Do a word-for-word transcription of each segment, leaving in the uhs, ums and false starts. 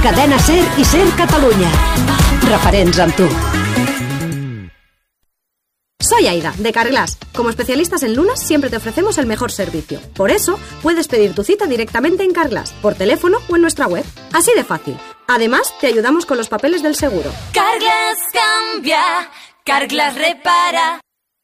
Cadena SER i SER Catalunya. Referents amb tu. Soy Aida, de Carglass. Como especialistas en lunas, siempre te ofrecemos el mejor servicio. Por eso, puedes pedir tu cita directamente en Carglass, por teléfono o en nuestra web. Así de fácil. Además, te ayudamos con los papeles del seguro. Carglass cambia, Carglass repara.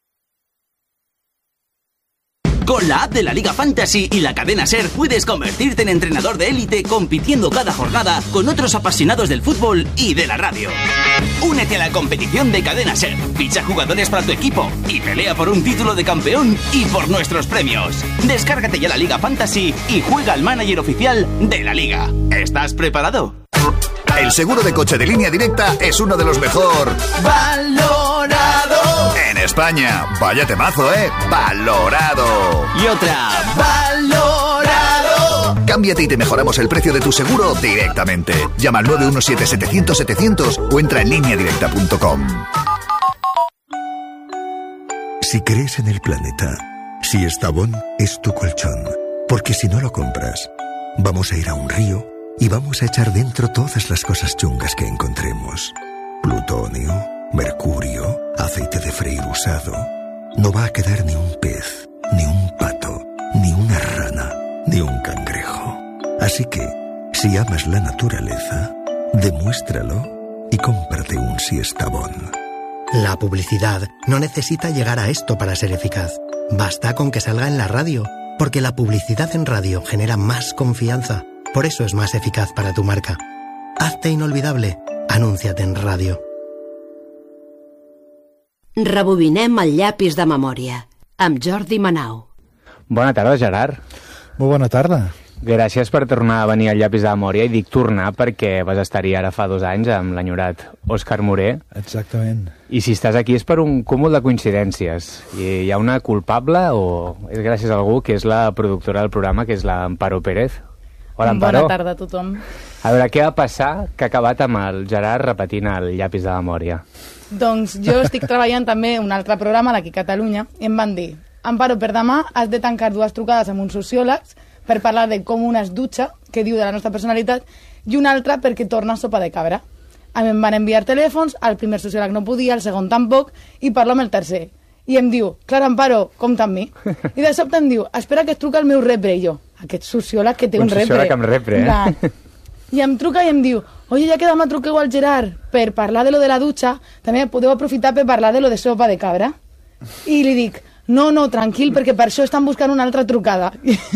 Con la app de la Liga Fantasy y la cadena SER puedes convertirte en entrenador de élite compitiendo cada jornada con otros apasionados del fútbol y de la radio. Únete a la competición de cadena SER, ficha jugadores para tu equipo y pelea por un título de campeón y por nuestros premios. Descárgate ya la Liga Fantasy y juega al manager oficial de la Liga. ¿Estás preparado? El seguro de coche de Línea Directa es uno de los mejor valorado en España. Vaya temazo, ¿eh? Valorado. Y otra. Valorado. Cámbiate y te mejoramos el precio de tu seguro directamente. Llama al nueve uno siete setecientos setecientos o entra en línea directa punto com. Si crees en el planeta, si Estavón es tu colchón, porque si no lo compras, vamos a ir a un río y vamos a echar dentro todas las cosas chungas que encontremos. Plutonio, mercurio, aceite de freír usado. No va a quedar ni un pez, ni un pato, ni una rana, ni un cangrejo. Así que, si amas la naturaleza, demuéstralo y cómprate un Siestabón. La publicidad no necesita llegar a esto para ser eficaz. Basta con que salga en la radio, porque la publicidad en radio genera más confianza. Por eso es más eficaz para tu marca. Hazte inolvidable. Anúnciate en ràdio. Rebobinem el llapis de memòria amb Jordi Manau. Bona tarda, Gerard. Molt bona tarda. Gràcies per tornar a venir al llapis de memòria, i dic tornar perquè vas estar-hi ara fa dos anys amb l'enyorat Òscar Moré. Exactament. I si estàs aquí és per un cúmul de coincidències. I hi ha una culpable o és gràcies a algú que és la productora del programa, que és la Amparo Pérez. Hola, Amparo. Bona tarda a tothom. A veure, què va passar que ha acabat amb el Gerard repetint el llapis de memòria? Doncs jo estic treballant també un altre programa d'aquí a Catalunya i em van dir: Amparo, per demà has de tancar dues trucades amb uns sociòlegs per parlar de com una es dutxa, que diu de la nostra personalitat, i una altra perquè torna sopa de cabra. A mi em van enviar telèfons, el primer sociòleg no podia, el segon tampoc, i parlo amb el tercer. I em diu: clar, Amparo, compta amb mi. I de sobte em diu: espera que es truca el meu repre. I jo: aquest sociòleg que té un, un repre. Un sociòleg amb repre, eh? I em truca i em diu: oye, ja que demà truqueu al Gerard per parlar de lo de la dutxa, també podeu aprofitar per parlar de lo de sopa de cabra. I li dic: no, no, tranquil, perquè per això estan buscant una altra trucada.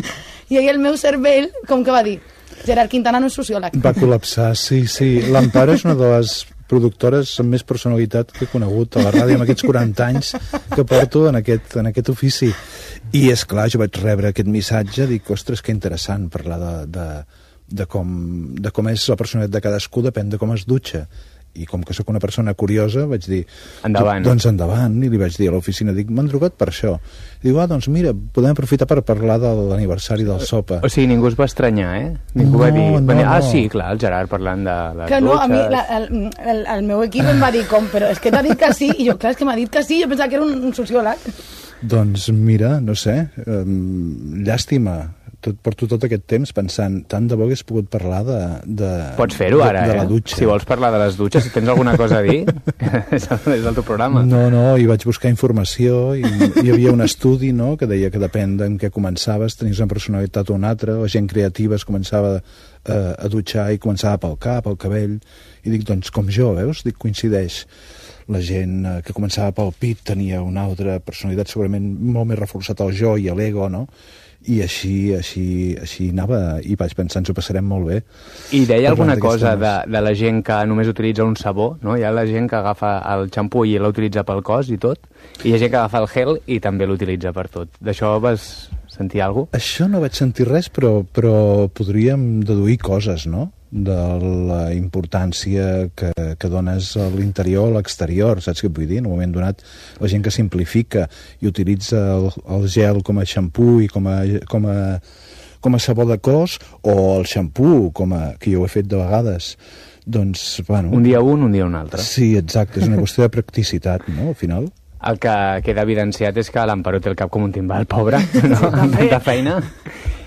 I ahir el meu cervell, com que va dir: Gerard Quintana no és sociòleg. Va col·lapsar, sí, sí. L'Amparo és una de les productores amb més personalitat que he conegut a la ràdio amb aquests quaranta anys que porto en aquest, en aquest ofici. I és clar, jo vaig rebre aquest missatge, dic, ostres, que interessant parlar de, de, de, com, de com és la personalitat de cadascú, depèn de com es dutxa. I com que sóc una persona curiosa, vaig dir... Endavant. Doncs endavant, i li vaig dir a l'oficina, dic, m'han trucat per això. I diu, ah, doncs mira, podem aprofitar per parlar de l'aniversari del sopa. O sigui, ningú es va estranyar, eh? Ningú no, va dir... no, va dir ah, no. sí, clar, el Gerard parlant de les que no, dutxes... a mi, la, el, el, el meu equip em va dir com, però és que t'ha dit que sí, i jo, clar, és que m'ha dit que sí, jo pensava que era un, un sociòleg. Doncs mira, no sé, um, llàstima. Tot, porto tot aquest temps pensant, tant de bo hagués pogut parlar de, de, Pots fer-ho ara, de, de la eh? dutxa. Si vols parlar de les dutxes, si tens alguna cosa a dir, és el teu programa. No, no, i vaig buscar informació i hi havia un estudi, no?, que deia que depèn d'en què començaves, tenies una personalitat o una altra, o gent creativa es començava eh, a dutxar i començava pel cap, pel cabell, i dic, doncs com jo, veus? Dic, coincideix. La gent eh, que començava pel pit tenia una altra personalitat segurament molt més reforçat al jo i a l'ego, no?, i així, així, així anava, i vaig pensar, ens ho passarem molt bé. I deia alguna cosa de, de la gent que només utilitza un sabó, no? Hi ha la gent que agafa el xampú i l'utilitza pel cos i tot, i hi ha gent que agafa el gel i també l'utilitza per tot. D'això vas sentir alguna cosa? Això no vaig sentir res, però, però podríem deduir coses, no?, de la importància que, que dones a l'interior o a l'exterior, saps què vull dir? En un moment donat, la gent que simplifica i utilitza el, el gel com a xampú i com a, com a, com a sabó de cos, o el xampú, com a, que jo ho he fet de vegades, doncs, bueno... Un dia un, un dia un altre. Sí, exacte, és una qüestió de practicitat, no?, al final. El que queda evidenciat és que l'Amparo té el cap com un timbal, pobre, no?, amb tanta feina.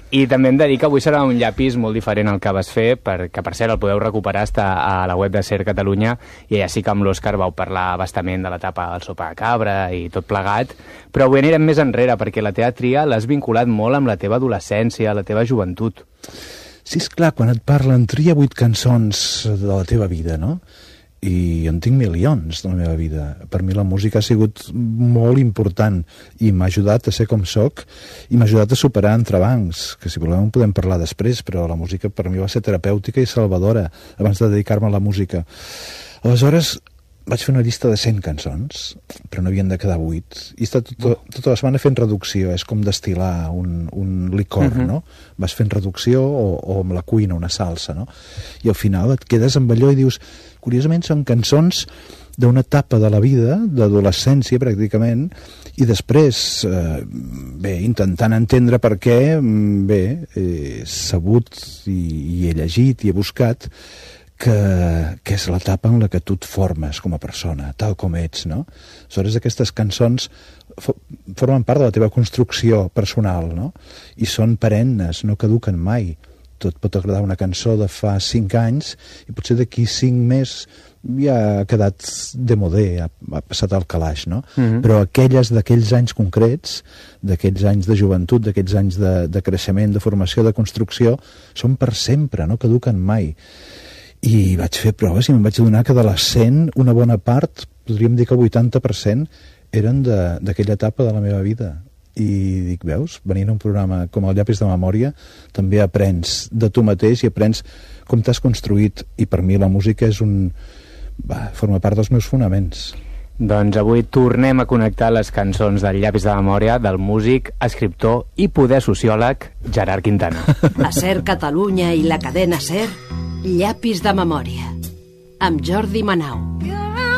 I també hem de dir que avui serà un llapis molt diferent al que vas fer, perquè per cert el podeu recuperar, està a la web de Ser Catalunya, i allà sí que amb l'Òscar vau parlar bastament de l'etapa del sopa de cabra i tot plegat, però avui anirem més enrere, perquè la teva tria l'has vinculat molt amb la teva adolescència, la teva joventut. Sí, esclar, quan et parlen, tria vuit cançons de la teva vida, no? I en tinc milions de la meva vida. Per mi la música ha sigut molt important i m'ha ajudat a ser com soc i m'ha ajudat a superar entrebancs, que si volem en podem parlar després, però la música per mi va ser terapèutica i salvadora abans de dedicar-me a la música. Aleshores vaig fer una llista de cent cançons, però no havien de quedar vuit, i he estat tota, tota la setmana fent reducció. És com destil·lar un, un licor, uh-huh. no? Vas fent reducció o, o amb la cuina una salsa, no? I al final et quedes amb allò i dius, curiosament són cançons d'una etapa de la vida, d'adolescència pràcticament, i després, eh, bé, intentant entendre per què, bé, he sabut i, i he llegit i he buscat que, que és l'etapa en la que tu et formes com a persona, tal com ets, no? Aleshores, aquestes cançons fo formen part de la teva construcció personal, no? I són perennes, no caduquen mai. Tot pot agradar una cançó de fa cinc anys i potser d'aquí cinc més ja ha quedat demodé, ha, ha passat al calaix, no? Mm-hmm. Però aquelles d'aquells anys concrets, d'aquells anys de joventut, d'aquells anys de, de creixement, de formació, de construcció, són per sempre, no caduquen mai. I vaig fer proves i em vaig adonar que de les cent, una bona part, podríem dir que el vuitanta per cent, eren d'aquella etapa de la meva vida. I dic, veus, venint a un programa com el Llapis de Memòria, també aprens de tu mateix i aprens com t'has construït, i per mi la música és un... va, forma part dels meus fonaments. Doncs avui tornem a connectar les cançons del Llapis de Memòria del músic, escriptor i poder sociòleg Gerard Quintana. A Ser Catalunya i la cadena Ser, Llapis de Memòria, amb Jordi Manau.